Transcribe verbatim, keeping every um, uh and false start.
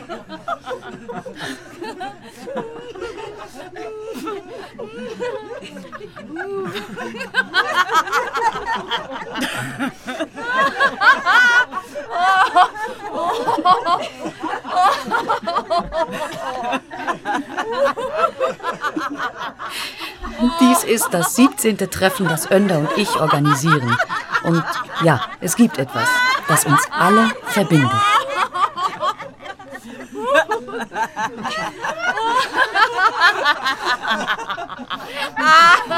Dies ist das siebzehnte Treffen, das Önder und ich organisieren. Und ja, es gibt etwas, das uns alle verbindet. Ah!